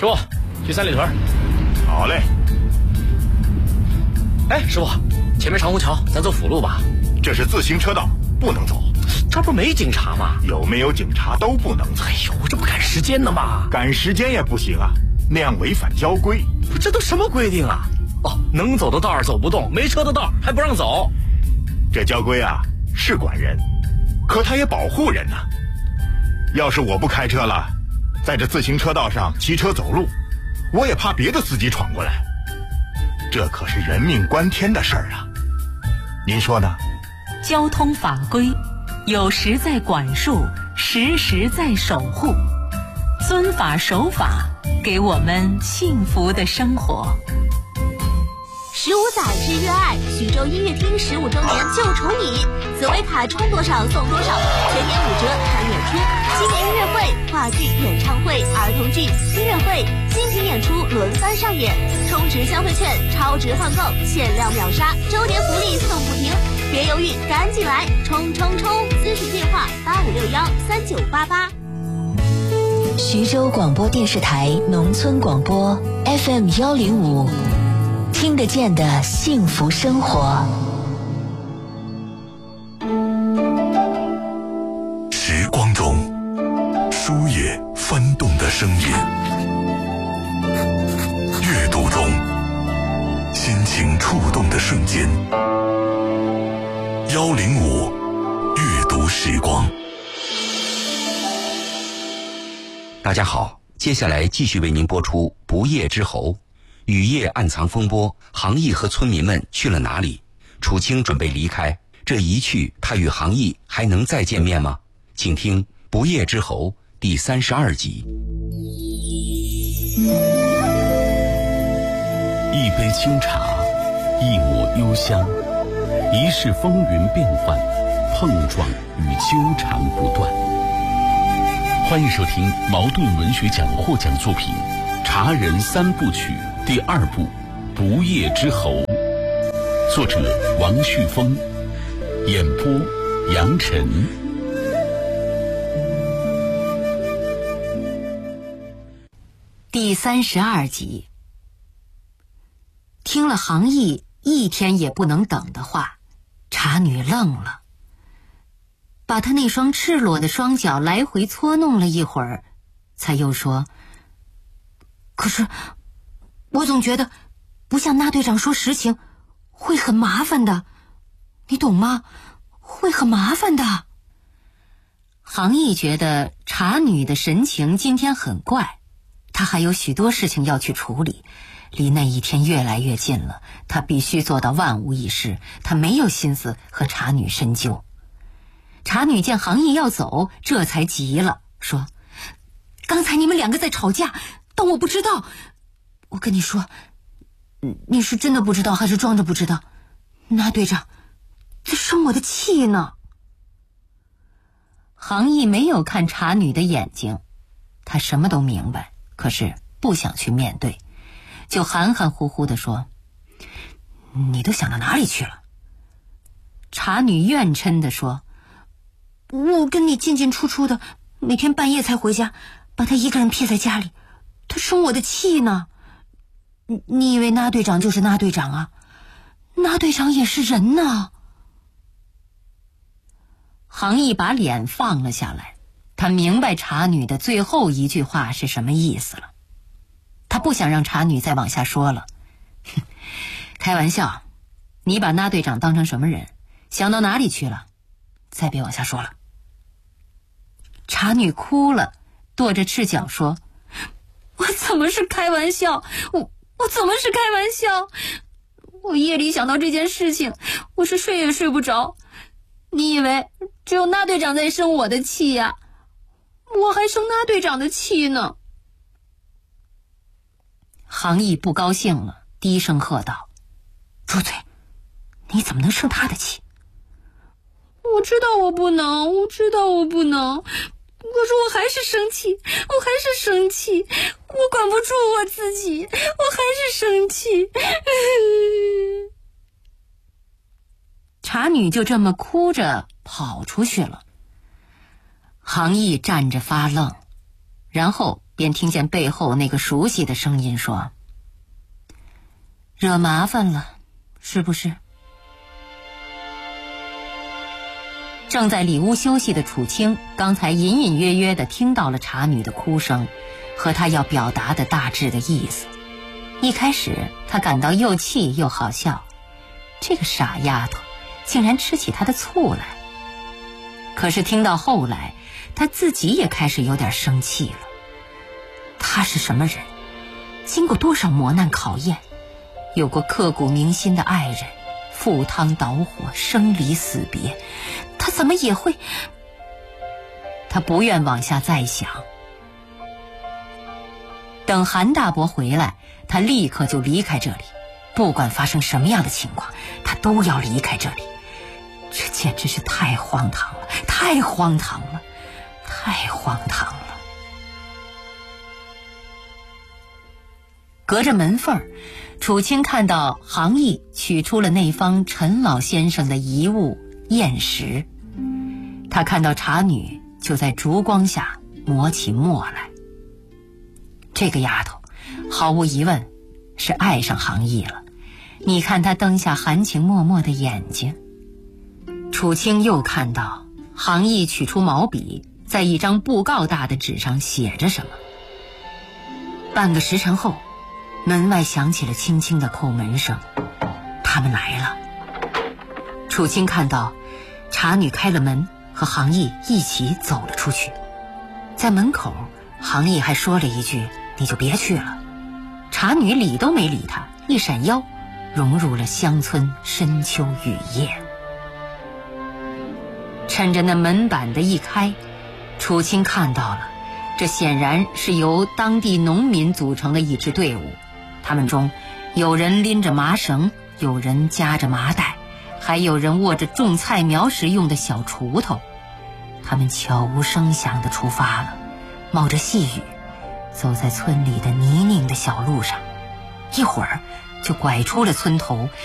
师傅，去三里屯。 好嘞。 哎，师傅，前面长虹桥，咱走辅路吧。 这是自行车道，不能走。 这不没警察吗？ 有没有警察都不能走。 哎呦，这不赶时间呢吗？ 赶时间也不行啊，那样违反交规。 这都什么规定啊？哦，能走的道儿走不动，没车的道儿还不让走。 这交规啊是管人，可它也保护人呐。要是我不开车了，在这自行车道上骑车走路，我也怕别的司机闯过来。这可是人命关天的事儿啊，您说呢？ 交通法规有时在管束，时时在守护，遵法守法，给我们幸福的生活。 15载之约爱，徐州音乐厅15周年就宠你，紫薇卡充多少送多少，全年5折看演出，新年音乐会、话剧、演唱会、儿童剧、音乐会、新品演出轮番上演，充值消费券，超值换购，限量秒杀，周年福利送不停，别犹豫，赶紧来，冲冲冲！咨询电话85613988。 徐州广播电视台农村广播 FM105，听得见的幸福生活。 时光中书页翻动的声音，阅读中心情触动的瞬间。105阅读时光。 大家好，接下来继续为您播出《不夜之侯》。雨夜暗藏风波，杭义和村民们去了哪里？楚清准备离开，这一去，他与杭义还能再见面吗？请听《不夜之侯》第32集。 一杯清茶，一抹幽香，一世风云变幻，碰撞与纠缠不断。欢迎收听茅盾文学奖获奖作品《茶人3部曲》第2部《不夜之侯》，作者王旭峰，演播杨晨。 第32集。听了杭义一天也不能等的话，茶女愣了，把她那双赤裸的双脚来回搓弄了一会儿，才又说：可是我总觉得不向那队长说实情会很麻烦的，你懂吗？会很麻烦的。杭义觉得茶女的神情今天很怪，她还有许多事情要去处理，离那一天越来越近了，她必须做到万无一失，她没有心思和茶女深究。茶女见杭义要走，这才急了，说：刚才你们2个在吵架，当我不知道。我跟你说，你是真的不知道还是装着不知道？那队长在生我的气呢。杭义没有看茶女的眼睛，他什么都明白，可是不想去面对，就含含糊糊地说：你都想到哪里去了？茶女怨嗔地说：我跟你进进出出的，每天半夜才回家，把他一个人撇在家里，他生我的气呢。你以为那队长就是那队长啊？那队长也是人呢。杭义把脸放了下来，他明白茶女的最后一句话是什么意思了。他不想让茶女再往下说了。开玩笑，你把那队长当成什么人？想到哪里去了？再别往下说了。茶女哭了，跺着赤脚说：我怎么是开玩笑？我怎么是开玩笑？我夜里想到这件事情，我是睡也睡不着。你以为只有那队长在生我的气呀？我还生那队长的气呢。杭义不高兴了，低声喝道：住嘴！你怎么能生他的气？我知道我不能，可是我还是生气，我管不住我自己，我还是生气。茶女就这么哭着跑出去了。杭义站着发愣，然后便听见背后那个熟悉的声音说：“惹麻烦了，是不是？”正在里屋休息的楚清，刚才隐隐约约地听到了茶女的哭声和她要表达的大致的意思。一开始他感到又气又好笑，这个傻丫头竟然吃起他的醋来。可是听到后来，他自己也开始有点生气了。他是什么人？经过多少磨难考验，有过刻骨铭心的爱人，赴汤蹈火，生离死别，他怎么也会……他不愿往下再想。等韩大伯回来，他立刻就离开这里，不管发生什么样的情况，他都要离开这里。这简直是太荒唐了，太荒唐了，太荒唐了。隔着门缝，楚清看到杭义取出了那方陈老先生的遗物砚石，他看到茶女就在烛光下磨起墨来。这个丫头毫无疑问是爱上杭义了，你看她灯下含情脉脉的眼睛。楚清又看到杭义取出毛笔，在一张布告大的纸上写着什么。半个时辰后，门外响起了轻轻的叩门声，他们来了。楚清看到茶女开了门，和杭义一起走了出去。在门口，杭义还说了一句：“你就别去了。”茶女理都没理他，一闪腰，融入了乡村深秋雨夜。趁着那门板的一开，楚清看到了，这显然是由当地农民组成的一支队伍。他们中有人拎着麻绳，有人夹着麻袋，还有人握着种菜苗时用的小锄头。他们悄无声响地出发了，冒着细雨，走在村里的泥泞的小路上，一会儿就拐出了村头，